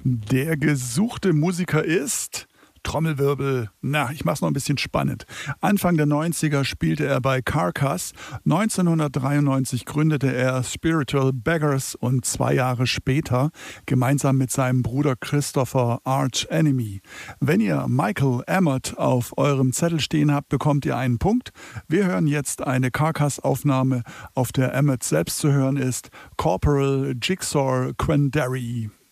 Der gesuchte Musiker ist Trommelwirbel. Na, ich mach's noch ein bisschen spannend. Anfang der 90er spielte er bei Carcass. 1993 gründete er Spiritual Beggars und 2 Jahre später gemeinsam mit seinem Bruder Christopher Arch Enemy. Wenn ihr Michael Amott auf eurem Zettel stehen habt, bekommt ihr einen Punkt. Wir hören jetzt eine Carcass-Aufnahme, auf der Amott selbst zu hören ist. Corporal Jigsaw Quandary.